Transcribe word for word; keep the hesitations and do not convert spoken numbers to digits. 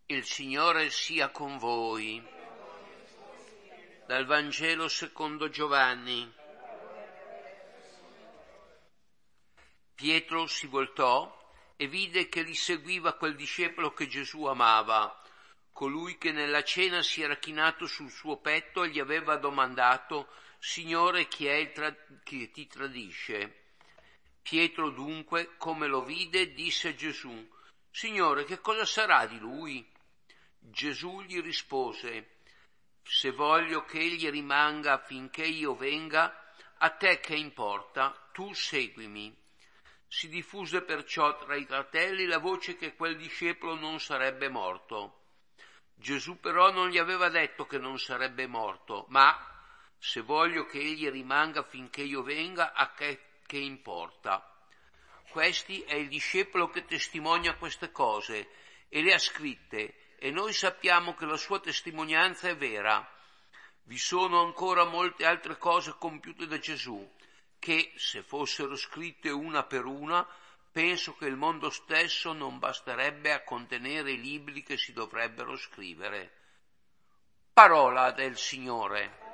Il Signore sia con voi. Dal Vangelo secondo Giovanni. Pietro si voltò e vide che li seguiva quel discepolo che Gesù amava, colui che nella cena si era chinato sul suo petto e gli aveva domandato: Signore, chi è il tra- che ti tradisce? Pietro dunque, come lo vide, disse a Gesù: Signore, che cosa sarà di lui? Gesù gli rispose: se voglio che egli rimanga finché io venga, a te che importa? Tu seguimi. Si diffuse perciò tra i fratelli la voce che quel discepolo non sarebbe morto. Gesù però non gli aveva detto che non sarebbe morto, ma se voglio che egli rimanga finché io venga, a te che importa? Questi è il discepolo che testimonia queste cose e le ha scritte, e noi sappiamo che la sua testimonianza è vera. Vi sono ancora molte altre cose compiute da Gesù, che, se fossero scritte una per una, penso che il mondo stesso non basterebbe a contenere i libri che si dovrebbero scrivere. Parola del Signore.